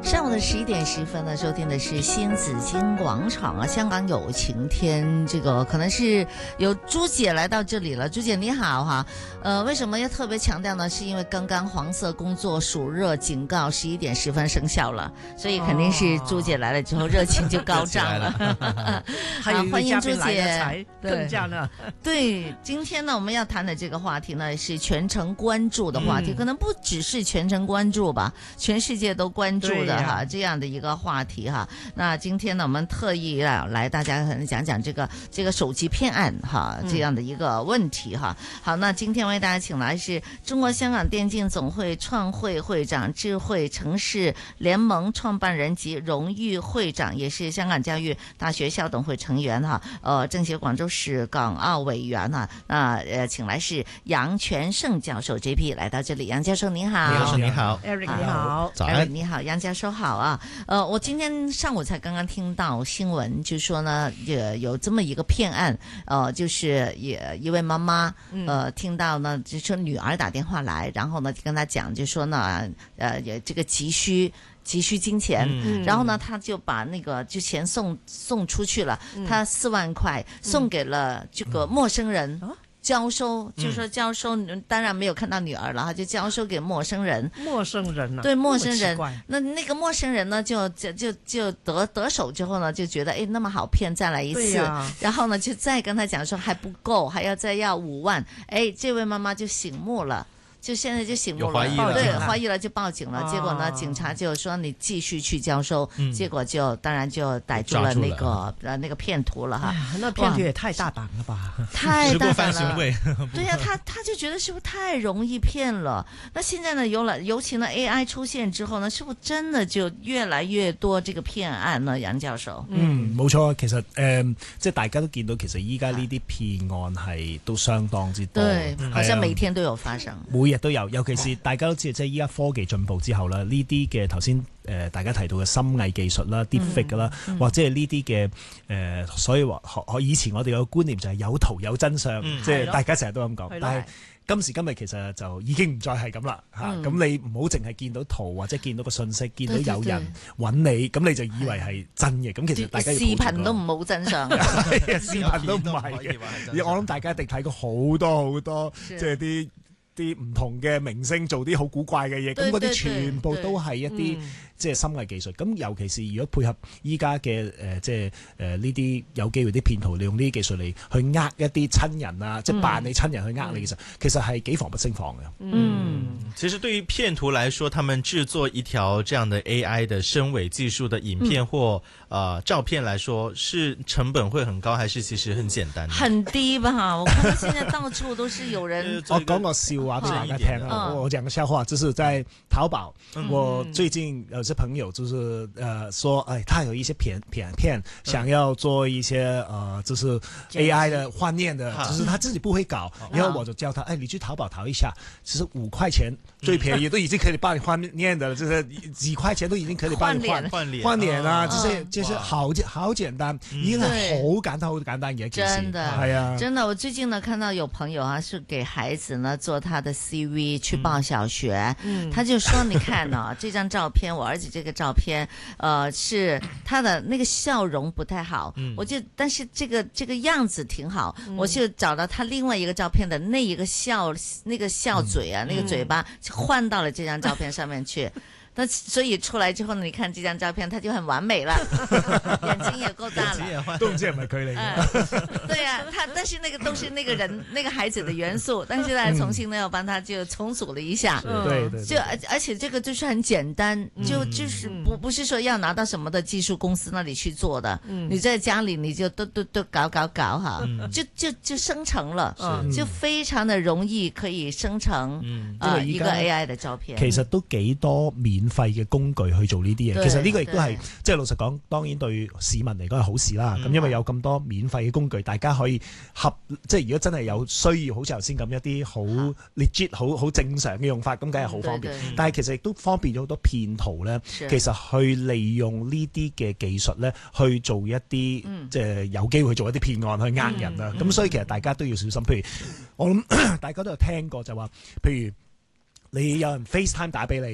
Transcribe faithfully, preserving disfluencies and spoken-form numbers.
上午的十一点十分呢，收听的是新紫金广场啊，香港有晴天。这个可能是有朱姐来到这里了，朱姐你好哈。呃，为什么要特别强调呢？是因为刚刚黄色工作暑热警告十一点十分生效了，所以肯定是朱姐来了之后，热情就高涨了。好，欢迎朱姐。 更加呢， 对，今天呢，我们要谈的这个话题呢，是全城关注的话题，嗯、可能不只是全城关注吧，全世界都关注的。哈，这样的一个话题哈，那今天呢，我们特意来来大家可能讲讲这个这个手机骗案哈这样的一个问题哈。好，那今天为大家请来是中国香港电竞总会创会会长、智慧城市联盟创办人及荣誉会长，也是香港教育大学校董会成员哈。呃，政协广州市港澳委员哈。那呃，请来是杨全胜教授 J P 来到这里，杨教授你好。 杨教授你好 ，Eric 你好， 早安。 你好，杨教授好啊。呃，我今天上午才刚刚听到新闻，就說呢，也有這麼一個騙案，呃，就是也一位媽媽，呃，聽到呢，就說女兒打電話來，然後呢，跟她講，就說呢，呃，這個急需急需金錢，嗯、然後呢，他就把那個就錢送送出去了，嗯、他四萬塊送給了這個陌生人。嗯交收就說交收，嗯、當然沒有看到女兒了，他就交收給陌生人。 陌生人啊， 對陌生人，那那個陌生人呢，就就就就得得手之後呢，就覺得誒那麼好騙，再來一次，啊、然後呢就再跟他講說還不夠，還要再要五萬，誒，這位媽媽就醒目了。就現在就醒目了，對，懷疑了就報警了。結果呢，警察就說你繼續去交收，結果就當然就逮住了那個呃那個騙徒了哈。 那騙徒也太大膽了吧？ 太大膽了。對呀，他他就覺得是不是太容易騙了？那現在呢，有了尤其呢 A I 出現之後呢，是不是真的就越來越多這個騙案呢？楊教授， 嗯，冇錯，其實誒，即係大家都見到，其實依家呢啲騙案係都相當之多， 對，好像每天都有發生。 每日都有，尤其是大家都知道，即係依家科技進步之後啦，呢啲嘅頭先誒大家提到嘅深偽技術啦、deepfake 啦，嗯、或者係呢啲嘅誒，所以話以前我哋有個觀念就係有圖有真相，嗯、即係大家成日都咁講，但係今時今日其實就已經唔再係咁啦嚇。咁、嗯、你唔好淨係見到圖或者見到個信息，見到有人揾你，咁你就以為係真嘅。咁其實大家要視頻都唔冇真相， 視頻都唔係嘅。我諗大家一定睇過好多好多，即係啲。啲唔同嘅明星做啲好古怪嘅嘢，咁嗰啲全部都係一啲即係深偽技術。咁、嗯、尤其是如果配合依家嘅誒即係誒呢啲有機會啲騙徒利用呢啲技術嚟去呃一啲親人啊，嗯、即係扮你親人去呃你，其實其實係幾防不勝防嘅。 嗯，其實對於騙徒來說，他們製作一條這樣的 A I 的深偽技術的影片或、嗯呃、照片來說，是成本會很高，還是其實很簡單？ 很低吧，我看到現在到處都是有人。 我講個笑話俾大家聽啊！我講個笑話，就是在淘寶，嗯、我最近有些朋友就是呃說，哎，他有一些片片片想要做一些呃，就是 A I 的畫面的，就是他自己不會搞，然後我就教他，哎，你去淘寶淘一下，其實五塊錢最便宜都已經可以幫你畫面的了，就是幾塊錢都已經可以幫你換換臉換臉啊，這些就是好好簡單，已經係好簡單好簡單嘅一件事。 真的， 係啊， 真的，我最近呢看到有朋友啊，是給孩子呢做他的 C V 去報小學，嗯、他就說：“你看呢、哦，這張照片，我兒子這個照片，呃，是他的那個笑容不太好，嗯、我就但是這個這個樣子挺好，嗯、我就找到他另外一個照片的那一個笑那個笑嘴啊，嗯、那個嘴巴就換到了這張照片上面去。”那所以出來之後呢，你看這張照片，他就很完美了，眼睛也夠大了， 都唔知係咪佢嚟嘅。對呀、啊，他但是那個都是那個人那個孩子的元素，但是呢，重新呢要幫他就重組了一下， 嗯、對對， 就而而且這個就是很簡單，就就是不不是說要拿到什麼的技術公司那裡去做的，嗯、你在家裡你就都都都搞搞搞哈，嗯、就就就生成了，嗯、就非常的容易可以生成、嗯、呃一個 A I 的照片。 其實都幾多免費嘅工具去做呢啲嘢，其實呢個亦都係即係老實講，當然對市民嚟講係好事啦。咁、嗯、因為有咁多免費嘅工具，大家可以合即係如果真係有需要，好似頭先咁一啲好 legit、好好正常嘅用法，咁梗係好方便。嗯、但係其實亦都方便咗好多騙徒咧，其實去利用呢啲嘅技術咧，去做一啲、嗯、即係有機會去做一啲騙案去呃人啦。咁、嗯、所以其實大家都要小心。譬如我諗大家都有聽過就話，譬如你有人 FaceTime 打俾你。